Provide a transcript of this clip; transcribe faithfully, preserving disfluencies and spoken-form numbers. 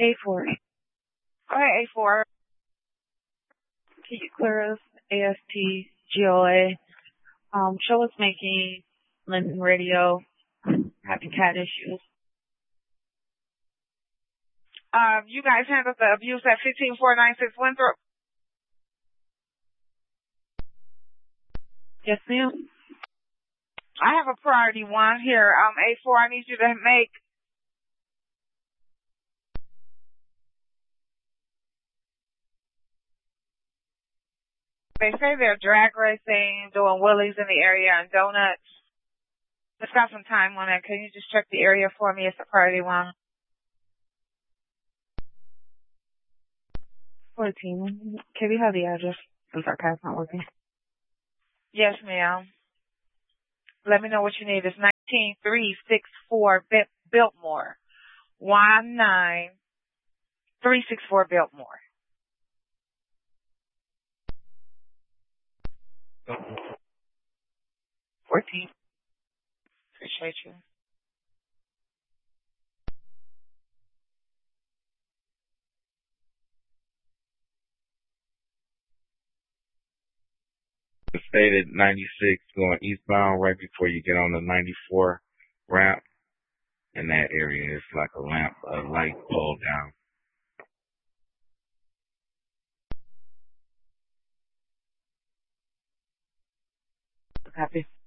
A four. Go ahead, A four. Can you clear us? A S T G O A. Um, show us making Linden Radio, having cat issues. Um, you guys handled the abuse at fifteen four ninety-six Winthrop? Yes, ma'am. I have a priority one here. Um, A four, I need you to make they say they're drag racing, doing wheelies in the area and donuts. It's got some time on it. Can you just check the area for me? It's a priority one. fourteen. Can we have the address since our car's not working? Yes, ma'am. Let me know what you need. It's nineteen three sixty-four Biltmore. one nine three six four Biltmore. fourteen. Appreciate you. Stated ninety-six going eastbound right before you get on the ninety-four ramp. In that area, it's like a lamp, a light pole down. Copy.